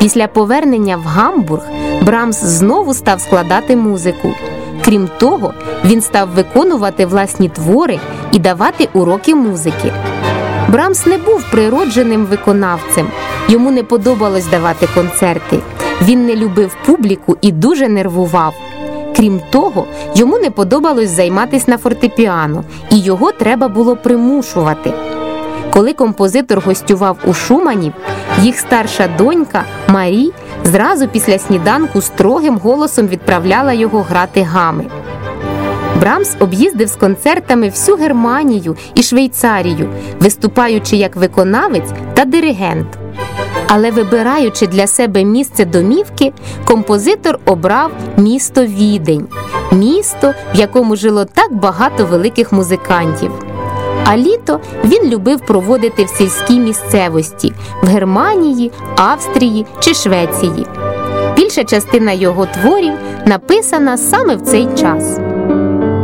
Після повернення в Гамбург Брамс знову став складати музику. Крім того, він став виконувати власні твори і давати уроки музики. Брамс не був природженим виконавцем. Йому не подобалось давати концерти. Він не любив публіку і дуже нервував. Крім того, йому не подобалось займатися на фортепіано, і його треба було примушувати. Коли композитор гостював у Шуманів, їх старша донька Марі зразу після сніданку строгим голосом відправляла його грати гами. Брамс об'їздив з концертами всю Германію і Швейцарію, виступаючи як виконавець та диригент. Але вибираючи для себе місце домівки, композитор обрав місто Відень. Місто, в якому жило так багато великих музикантів. А літо він любив проводити в сільській місцевості – в Германії, Австрії чи Швеції. Більша частина його творів написана саме в цей час.